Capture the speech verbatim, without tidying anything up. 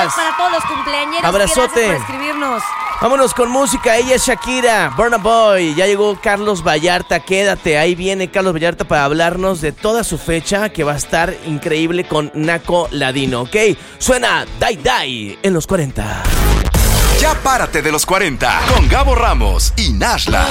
Saludos para todos los cumpleañeros. Abrazote. Gracias por escribirnos. Vámonos con música, ella es Shakira, Burna Boy. Ya llegó Carlos Vallarta, quédate, ahí viene Carlos Vallarta para hablarnos de toda su fecha que va a estar increíble con Naco Ladino, ¿ok? Suena Die Die en los cuarenta. Ya párate de los cuarenta con Gabo Ramos y Nashla.